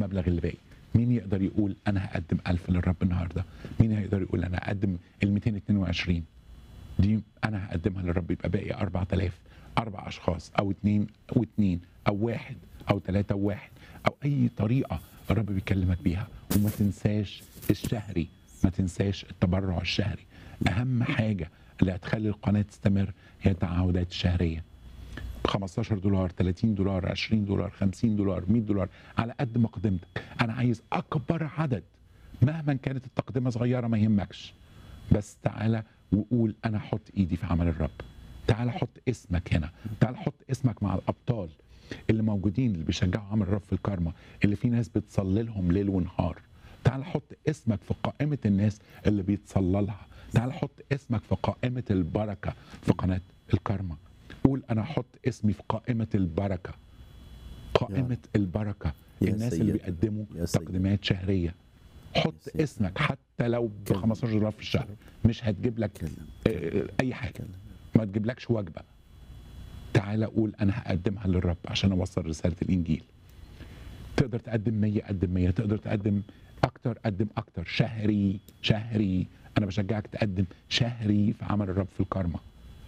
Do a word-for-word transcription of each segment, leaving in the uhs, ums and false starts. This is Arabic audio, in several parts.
المبلغ اللي باقي. مين يقدر يقول انا هقدم ألف للرب النهارده؟ مين هيقدر يقول انا هقدم ال مئتين واثنين وعشرين دي انا هقدمها للرب، يبقى باقي أربعة آلاف، اربع اشخاص او اتنين واثنين او واحد او ثلاثة وواحد او اي طريقه الرب بيكلمك بيها. وما تنساش الشهري، ما تنساش التبرع الشهري. اهم حاجه اللي هتخلي القناه تستمر هي التعهدات الشهريه. خمستاشر دولار، ثلاثين دولار، عشرين دولار، خمسين دولار، مئة دولار، على قد مقدمتك. انا عايز اكبر عدد، مهما كانت التقدمه صغيره ما يهمكش، بس تعالى وقول انا احط ايدي في عمل الرب. تعالى حط اسمك هنا، تعالى حط اسمك مع الابطال اللي موجودين اللي بيشجعوا عمل الرب في الكارما، اللي في ناس بتصلي لهم ليل ونهار. تعالى حط اسمك في قائمه الناس اللي بيتصلى لها. تعالى حط اسمك في قائمه البركه في قناه الكارما. قول انا احط اسمي في قائمه البركه، قائمه البركه، الناس اللي بيقدموا تقديمات شهريه. حط اسمك حتى لو ب خمستاشر دولار في الشهر، مش هتجيب لك اي حاجه، ما تجيبلكش وجبه. تعالى قول انا هقدمها للرب عشان اوصل رساله الانجيل. تقدر تقدم مية قدم مية، تقدر تقدم اكتر قدم اكتر. شهري شهري انا بشجعك تقدم شهري في عمل الرب في الكارما.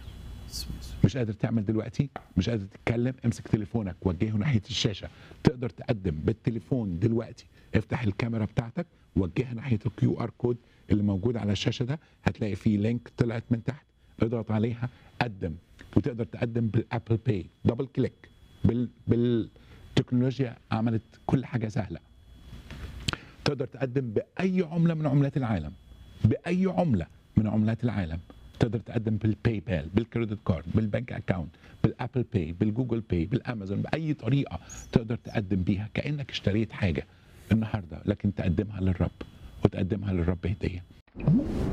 مش قادر تعمل دلوقتي، مش قادر تتكلم، امسك تليفونك وجهه ناحيه الشاشه. تقدر تقدم بالتليفون دلوقتي، افتح الكاميرا بتاعتك وجهها ناحيه الكيو ار كود اللي موجود على الشاشه ده، هتلاقي فيه لينك طلعت من تحت، اضغط عليها قدم. وتقدر تقدم بالابل باي، دبل كليك. بال بالتكنولوجيا عملت كل حاجه سهله. تقدر تقدم باي عمله من عملات العالم، باي عمله من عملات العالم. تقدر تقدم بالباي بال، بالكريدت كارد، بالبنك اكاونت، بالابل باي، بالجوجل باي، بالامازون، باي طريقه تقدر تقدم بيها كانك اشتريت حاجه النهارده، لكن تقدمها للرب وتقدمها للرب هديه.